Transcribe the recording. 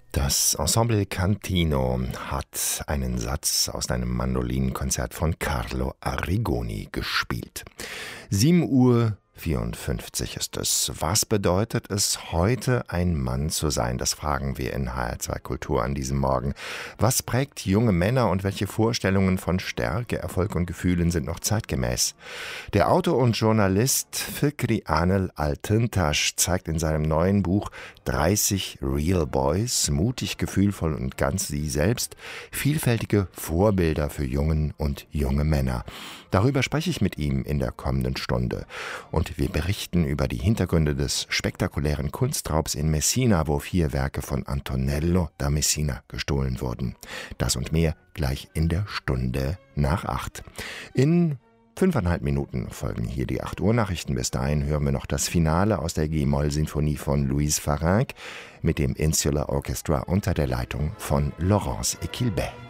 Das Ensemble Cantino hat einen Satz aus einem Mandolinenkonzert von Carlo Arrigoni gespielt. 7:54 ist es. Was bedeutet es, heute ein Mann zu sein? Das fragen wir in HR2 Kultur an diesem Morgen. Was prägt junge Männer und welche Vorstellungen von Stärke, Erfolg und Gefühlen sind noch zeitgemäß? Der Autor und Journalist Fikri Anıl Altıntaş zeigt in seinem neuen Buch 30 Real Boys, mutig, gefühlvoll und ganz sie selbst, vielfältige Vorbilder für Jungen und junge Männer. Darüber spreche ich mit ihm in der kommenden Stunde. Und wir berichten über die Hintergründe des spektakulären Kunstraubs in Messina, wo 4 Werke von Antonello da Messina gestohlen wurden. Das und mehr gleich in der Stunde nach 8. In 5,5 Minuten folgen hier die 8 Uhr Nachrichten. Bis dahin hören wir noch das Finale aus der G-Moll-Sinfonie von Louise Farinck mit dem Insular Orchestra unter der Leitung von Laurence Equilbet.